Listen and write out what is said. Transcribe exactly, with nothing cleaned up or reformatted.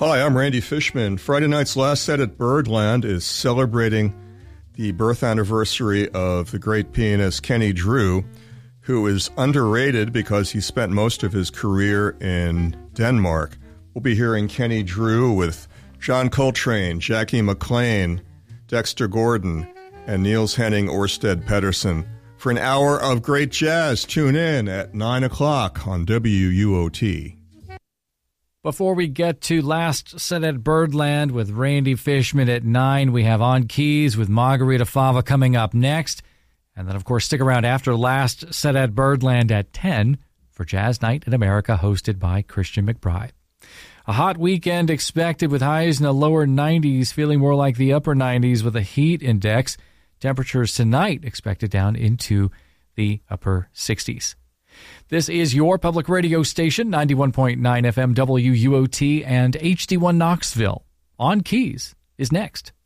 Hi, I'm Randy Fishman. Friday night's last set at Birdland is celebrating the birth anniversary of the great pianist Kenny Drew, who is underrated because he spent most of his career in Denmark. We'll be hearing Kenny Drew with John Coltrane, Jackie McLean, Dexter Gordon, and Niels Henning Ørsted Pedersen. For an hour of great jazz, tune in at nine o'clock on W U O T. Before we get to Last Set at Birdland with Randy Fishman at nine, we have On Keys with Margarita Fava coming up next. And then, of course, stick around after Last Set at Birdland at ten for Jazz Night in America, hosted by Christian McBride. A hot weekend expected with highs in the lower nineties, feeling more like the upper nineties with a heat index. Temperatures tonight expected down into the upper sixties. This is your public radio station, ninety-one point nine F M W U O T and H D one Knoxville. On Keys is next.